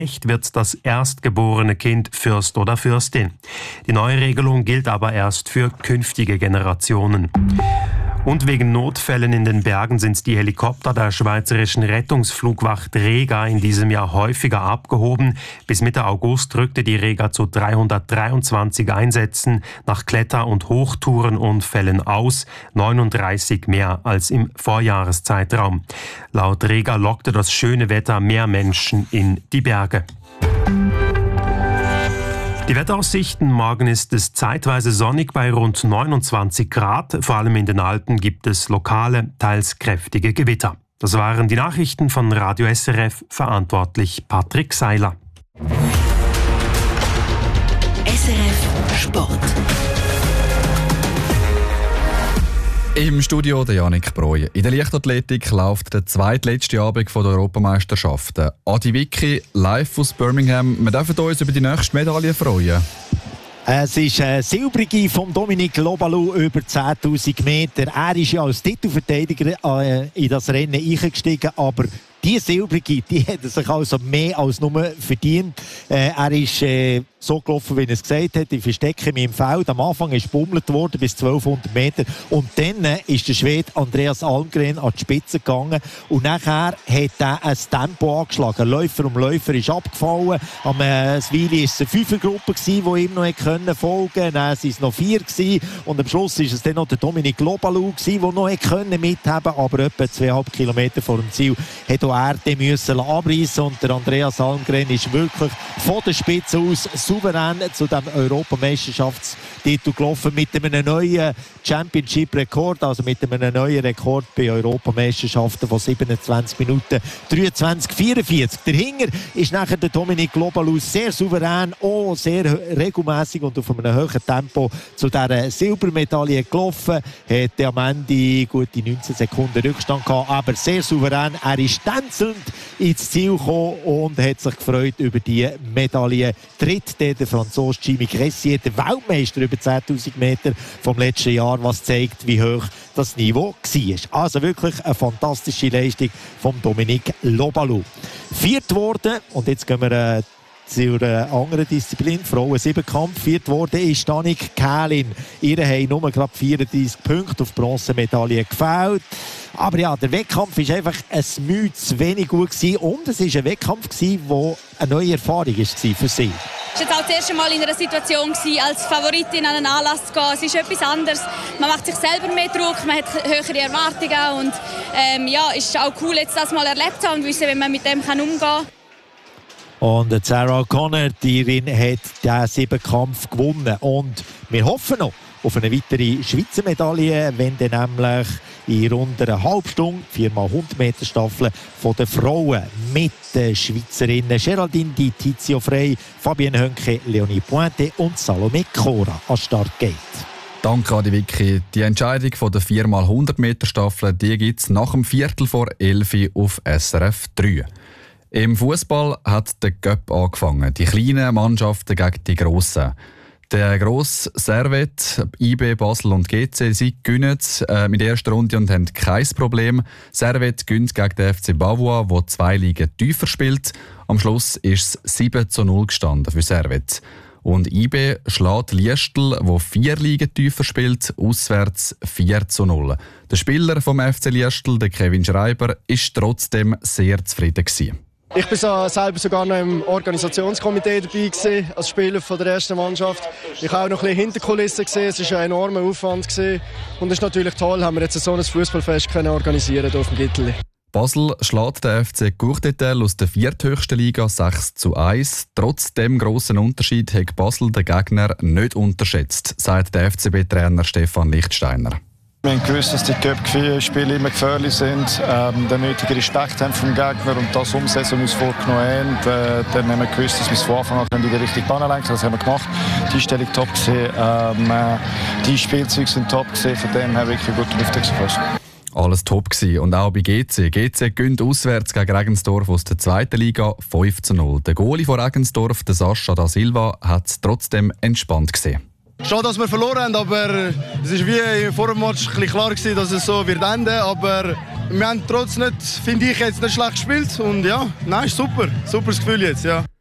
wird das erstgeborene Kind Fürst oder Fürstin. Die neue Regelung gilt aber erst für künftige Generationen. Und wegen Notfällen in den Bergen sind die Helikopter der schweizerischen Rettungsflugwacht Rega in diesem Jahr häufiger abgehoben. Bis Mitte August rückte die Rega zu 323 Einsätzen nach Kletter- und Hochtourenunfällen aus, 39 mehr als im Vorjahreszeitraum. Laut Rega lockte das schöne Wetter mehr Menschen in die Berge. Die Wetteraussichten: Morgen ist es zeitweise sonnig bei rund 29 Grad. Vor allem in den Alpen gibt es lokale, teils kräftige Gewitter. Das waren die Nachrichten von Radio SRF, verantwortlich Patrick Seiler. SRF Sport. Im Studio der Yannick Breuer. In der Leichtathletik läuft der zweitletzte Abend der Europameisterschaften. Adi Vicky, live aus Birmingham. Wir dürfen uns über die nächste Medaille freuen. Es ist eine silbrige von Dominic Lobalu über 10'000 Meter. Er ist ja als Titelverteidiger in das Rennen eingestiegen, aber die silbrige, die hat er sich also mehr als nur verdient. Er ist so gelaufen, wie er es gesagt hat. Ich verstecke mich im Feld. Am Anfang ist gebummelt worden bis 1200 Meter. Und dann ist der Schwede Andreas Almgren an die Spitze gegangen. Und nachher hat er ein Tempo angeschlagen. Läufer um Läufer ist abgefallen. Am Weile war es eine Fünfergruppe, die ihm noch folgen konnte. Dann waren es noch 4 gewesen. Und am Schluss war es dann noch der Dominic Lobalu, der noch mithaben konnte. Aber etwa 2,5 Kilometer vor dem Ziel hat er den abreißen. Und der Andreas Almgren ist wirklich von der Spitze aus souverän zu dem Europameisterschaftstitel gelaufen mit einem neuen Championship-Rekord, also mit einem neuen Rekord bei Europameisterschaften von 27 Minuten 23:44. Dahinter ist nachher der Dominic Lobalu sehr souverän, auch sehr regelmäßig und auf einem hohen Tempo zu dieser Silbermedaille gelaufen. Hat am Ende gute 19 Sekunden Rückstand gehabt, aber sehr souverän. Er ist tänzelnd ins Ziel gekommen und hat sich gefreut über die Medaille. Tritt der Franzose Jimmy Cressier, der Weltmeister über 10'000 Meter vom letzten Jahr, was zeigt, wie hoch das Niveau war. Also wirklich eine fantastische Leistung von Dominic Lobalu. 4. geworden, und jetzt gehen wir zur anderen Disziplin, Frauen-Siebenkampf. 4. geworden ist Danik Kählin. Ihr haben nur gerade 34 Punkte auf Bronzemedaille gefällt. Aber ja, der Wettkampf war einfach ein Mühe zu wenig gut gewesen. Und es war ein Wettkampf, der eine neue Erfahrung war für sie. Es war jetzt auch das erste Mal in einer Situation, als Favoritin an einen Anlass zu gehen. Es ist etwas anderes. Man macht sich selber mehr Druck, man hat höhere Erwartungen. Und es ist auch cool, jetzt das mal erlebt zu haben und wissen, wie man mit dem umgehen kann. Und Sarah O'Connor, die Irin, hat diesen Siebenkampf gewonnen. Und wir hoffen noch auf eine weitere Schweizer Medaille, wenn dann nämlich in rund einer halben Stunde 4x100 Meter Staffel von den Frauen mit den Schweizerinnen Geraldine Di Tizio Frey, Fabienne Hönke, Leonie Pointe und Salome Cora an den Start geht. Danke, Adi Vicky. Die Entscheidung von der 4x100 Meter Staffel gibt es nach dem 11:15 auf SRF 3. Im Fußball hat der Cup angefangen. Die kleinen Mannschaften gegen die grossen. Der grosse Servette, IB, Basel und GC, sie gewinnen mit der ersten Runde und haben kein Problem. Servette gewinnt gegen den FC Bavois, der 2 Ligen tiefer spielt. Am Schluss ist es 7:0 gestanden für Servette. Und IB schlägt Liestl, der 4 Ligen tiefer spielt, auswärts 4:0. Der Spieler vom FC Liestl, der Kevin Schreiber, ist trotzdem sehr zufrieden gewesen. Ich war selber sogar noch im Organisationskomitee dabei gewesen, als Spieler von der ersten Mannschaft. Ich habe auch noch ein bisschen Hinterkulissen gesehen. Es war ein enormer Aufwand gewesen. Und es ist natürlich toll, haben wir jetzt so ein Fußballfest organisieren hier auf dem Gitterli. Basel schlägt den FC Courtetel aus der 4. höchsten Liga 6:1. Trotz dem grossen Unterschied hat Basel den Gegner nicht unterschätzt, sagt der FCB-Trainer Stefan Lichtsteiner. Wir haben gewusst, dass die Cup-Spiele immer gefährlich sind, den nötigen Respekt haben vom Gegner und das umsetzen, was wir uns vorgenommen haben. Dann haben wir gewusst, dass wir es von Anfang an in die richtige Bahn lenken. Das haben wir gemacht. Die Einstellung top gesehen, die Spielzeuge sind top gesehen. Von dem her wirklich gut aufgepasst. Alles top gewesen. Und auch bei GC. GC gewinnt auswärts gegen Regensdorf aus der 2. Liga 5:0. Der Goalie von Regensdorf, der Sascha da Silva, hat es trotzdem entspannt gesehen. Schade, dass wir verloren haben, aber es war wie vor dem Match klar gewesen, dass es so wird enden. Aber Wir haben trotzdem nicht, finde ich, jetzt nicht schlecht gespielt. Und ja, nein, ist super. Super das Gefühl jetzt, ja.